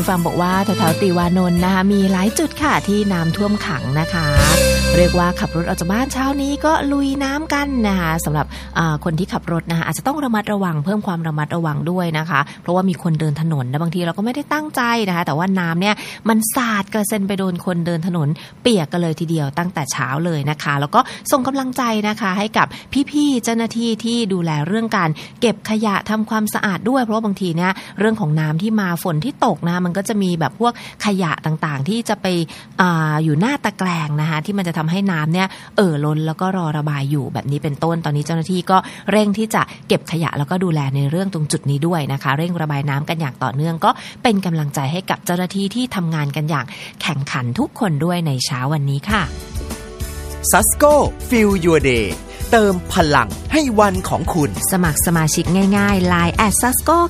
ผู้ฟังบอกว่าแถวๆติวานนท์นะคะมีหลายจุดค่ะที่น้ำท่วมขังนะคะเรียกว่าขับรถออกจากบ้านเช้านี้ก็ลุยน้ำกันนะคะสำหรับคนที่ขับรถนะคะอาจจะต้องระมัดระวังเพิ่มความระมัดระวังด้วยนะคะเพราะว่ามีคนเดินถนนและบางทีเราก็ไม่ได้ตั้งใจนะคะแต่ว่าน้ำเนี่ยมันสาดกระเซ็นไปโดนคนเดินถนนเปียกกันเลยทีเดียวตั้งแต่เช้าเลยนะคะแล้วก็ส่งกำลังใจนะคะให้กับพี่ๆเจ้าหน้าที่ที่ดูแลเรื่องการเก็บขยะทำความสะอาดด้วยเพราะบางทีเนี่ยเรื่องของน้ำที่มาฝนที่ตกนะมันก็จะมีแบบพวกขยะต่างๆที่จะไปอยู่หน้าตะแกรงนะคะที่มันจะทำให้น้ำเนี่ยล้นแล้วก็รอระบายอยู่แบบนี้เป็นต้นตอนนี้เจ้าหน้าที่ก็เร่งที่จะเก็บขยะแล้วก็ดูแลในเรื่องตรงจุดนี้ด้วยนะคะเร่งระบายน้ำกันอย่างต่อเนื่องก็เป็นกำลังใจให้กับเจ้าหน้าที่ที่ทำงานกันอย่างแข่งขันทุกคนด้วยในเช้าวันนี้ค่ะ Sasko Feel Your Day เติมพลังให้วันของคุณสมัครสมาชิกง่ายๆ Line @Sasko